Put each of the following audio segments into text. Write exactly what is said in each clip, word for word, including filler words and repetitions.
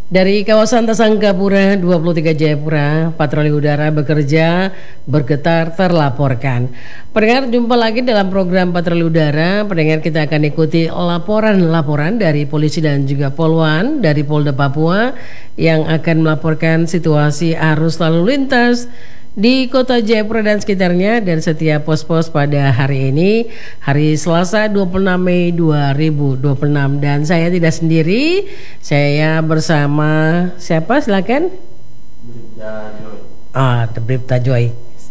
Dari kawasan Tasangkapura dua puluh tiga Jayapura, patroli udara bekerja, bergetar terlaporkan. Pendengar, jumpa lagi dalam program patroli udara. Pendengar, kita akan ikuti laporan-laporan dari polisi dan juga Polwan dari Polda Papua yang akan melaporkan situasi arus lalu lintas di kota Jayapura dan sekitarnya dan setiap pos-pos pada hari ini, hari Selasa dua puluh enam Mei dua ribu dua puluh enam. Dan saya tidak sendiri, saya bersama siapa, silakan? Bribda Joy. Ah, Bribda Joy.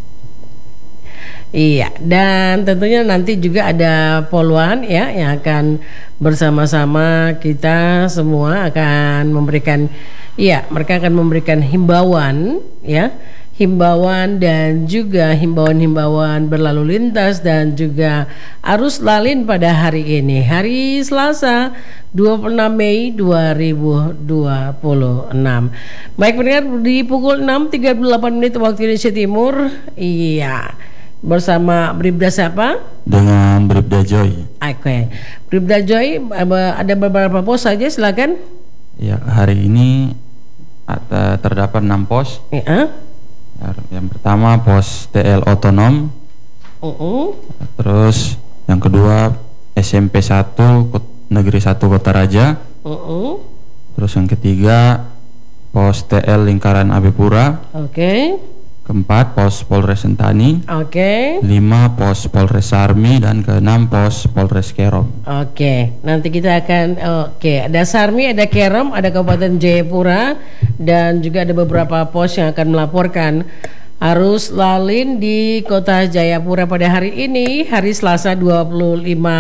Iya, dan tentunya nanti juga ada Polwan ya yang akan bersama-sama kita semua akan memberikan, iya, mereka akan memberikan himbauan ya. Himbauan dan juga himbauan-himbauan berlalu lintas dan juga arus lalin pada hari ini, hari Selasa dua puluh enam Mei dua ribu dua puluh enam. Baik pendengar, di pukul enam tiga puluh delapan menit waktu Indonesia Timur, iya, bersama Bribda siapa? Dengan Bribda Joy. Oke, okay. Bribda Joy, ada beberapa pos saja, silakan. Ya, hari ini ada terdapat enam pos. Iya. Yang pertama pos T L otonom, uh-uh. terus yang kedua S M P satu Negeri satu Kota Raja, uh-uh. terus yang ketiga pos T L Lingkaran Abipura, oke, okay. Keempat pos Polres Sentani, oke, okay. Lima pos Polres Sarmi, dan keenam pos Polres Kerom. Oke, okay. Nanti kita akan oke, okay. Ada Sarmi, ada Kerom, ada Kabupaten Jayapura, dan juga ada beberapa pos yang akan melaporkan arus lalin di kota Jayapura pada hari ini, hari Selasa dua puluh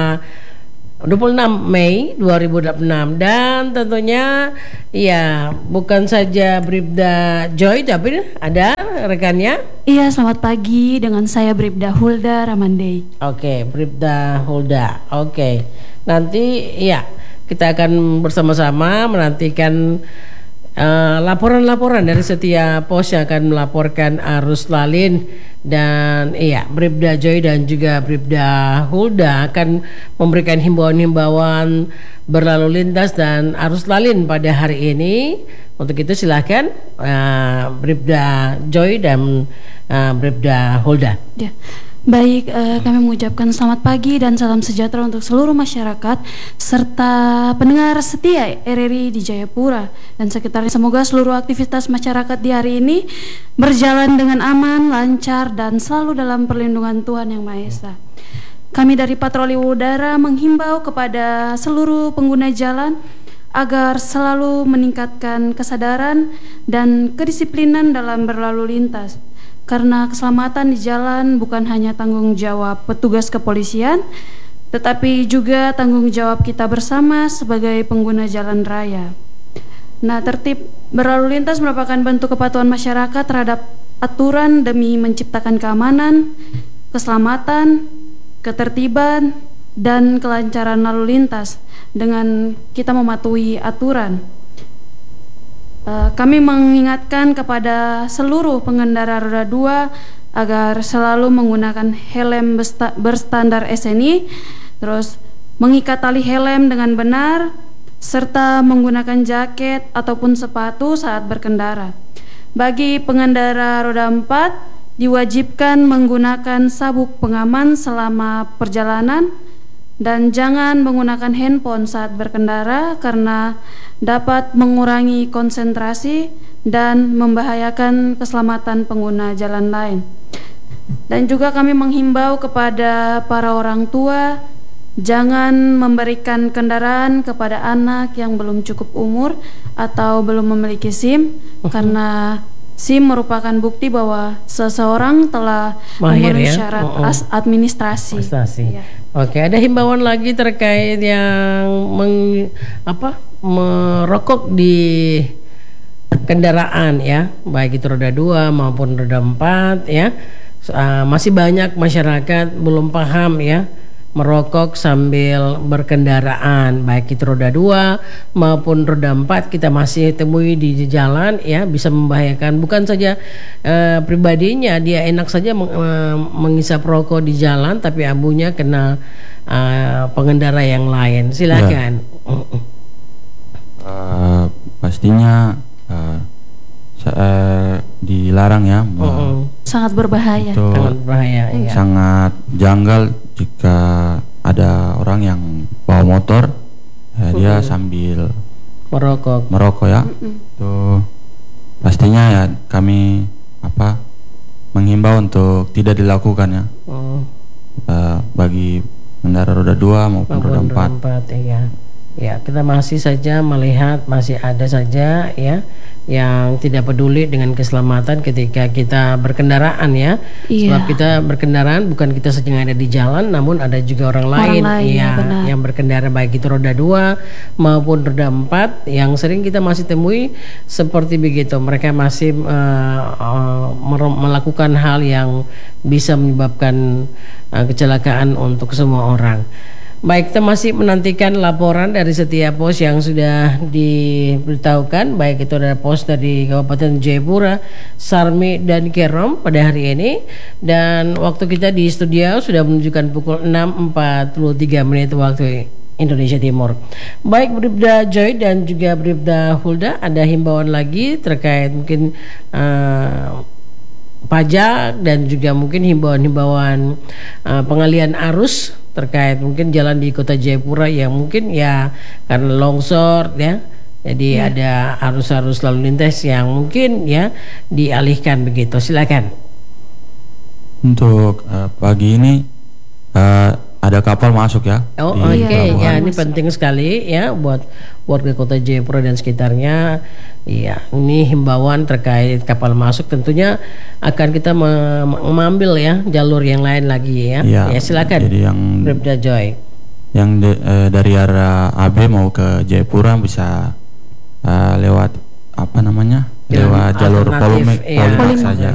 enam Mei dua ribu dua puluh enam. Dan tentunya ya bukan saja Bribda Joy, tapi ada rekannya. Iya, selamat pagi, dengan saya Bribda Hulda Ramandei. Oke, Bribda Hulda. Oke, nanti ya kita akan bersama-sama menantikan Uh, laporan-laporan dari setiap pos yang akan melaporkan arus lalin. Dan iya, Bribda Joy dan juga Bribda Hulda akan memberikan himbauan-himbauan berlalu lintas dan arus lalin pada hari ini. Untuk itu silahkan uh, Bribda Joy dan uh, Bribda Hulda. Ya. Baik, eh, kami mengucapkan selamat pagi dan salam sejahtera untuk seluruh masyarakat serta pendengar setia R R I di Jayapura dan sekitarnya. Semoga seluruh aktivitas masyarakat di hari ini berjalan dengan aman, lancar, dan selalu dalam perlindungan Tuhan Yang Maha Esa. Kami dari Patroli Udara menghimbau kepada seluruh pengguna jalan agar selalu meningkatkan kesadaran dan kedisiplinan dalam berlalu lintas. Karena keselamatan di jalan bukan hanya tanggung jawab petugas kepolisian, tetapi juga tanggung jawab kita bersama sebagai pengguna jalan raya. Nah, tertib berlalu lintas merupakan bentuk kepatuhan masyarakat terhadap aturan demi menciptakan keamanan, keselamatan, ketertiban, dan kelancaran lalu lintas dengan kita mematuhi aturan. Kami mengingatkan kepada seluruh pengendara roda dua agar selalu menggunakan helm berstandar S N I, terus mengikat tali helm dengan benar, serta menggunakan jaket ataupun sepatu saat berkendara. Bagi pengendara roda empat, diwajibkan menggunakan sabuk pengaman selama perjalanan dan jangan menggunakan handphone saat berkendara karena dapat mengurangi konsentrasi dan membahayakan keselamatan pengguna jalan lain. Dan juga kami menghimbau kepada para orang tua jangan memberikan kendaraan kepada anak yang belum cukup umur atau belum memiliki SIM karena SIM merupakan bukti bahwa seseorang telah memenuhi ya? syarat oh, oh. administrasi. administrasi. Ya. Oke, ada himbauan lagi terkait yang meng, apa, merokok di kendaraan ya, baik itu roda dua maupun roda empat ya. Uh, masih banyak masyarakat belum paham ya, merokok sambil berkendaraan, baik itu roda dua maupun roda empat kita masih temui di jalan ya, bisa membahayakan bukan saja uh, pribadinya, dia enak saja meng, uh, mengisap rokok di jalan tapi abunya kena uh, pengendara yang lain. Silakan. Ya. Uh, pastinya uh, sa- uh, dilarang ya. Oh, oh. Sangat berbahaya. Itu Sangat bahaya. Ya. sangat janggal jika ada orang yang bawa motor, eh, dia sambil Merokok. merokok ya. Itu pastinya ya kami apa menghimbau untuk tidak dilakukan ya. Oh. Eh, bagi pengendara roda dua maupun roda Maupun empat. empat, ya. Ya, kita masih saja melihat masih ada saja ya yang tidak peduli dengan keselamatan ketika kita berkendaraan ya. Iya. Sebab kita berkendaraan bukan kita saja yang ada di jalan, namun ada juga orang, Orang lain, lain, ya, ya, benar. yang berkendara baik itu roda dua maupun roda empat yang sering kita masih temui seperti begitu. Mereka masih uh, uh, mer- melakukan hal yang bisa menyebabkan uh, kecelakaan untuk semua orang. Baik, kita masih menantikan laporan dari setiap pos yang sudah diberitahukan, baik itu ada pos dari Kabupaten Jayapura, Sarmi dan Kerom pada hari ini. Dan waktu kita di studio sudah menunjukkan pukul enam empat puluh tiga menit waktu Indonesia Timur. Baik Bribda Joy dan juga Bribda Hulda, ada himbauan lagi terkait mungkin uh, pajak dan juga mungkin himbauan-himbauan uh, pengalian arus terkait mungkin jalan di Kota Jayapura yang mungkin ya karena longsor ya, jadi hmm. ada arus-arus lalu lintas yang mungkin ya dialihkan begitu. Silakan. Untuk uh, pagi ini uh, ada kapal masuk ya. Oh di oke okay. pelabuhan. Ya ini penting sekali ya buat warga Kota Jayapura dan sekitarnya. Iya, ini himbauan terkait kapal masuk tentunya akan kita me- mengambil ya jalur yang lain lagi ya. Ya, Ya silakan. jadi yang Bribda Joy. yang de, eh, dari arah A B mau ke Jayapura bisa uh, lewat apa namanya? Jalan lewat jalur alternatif, Polimek iya. Polimak Polimak. saja.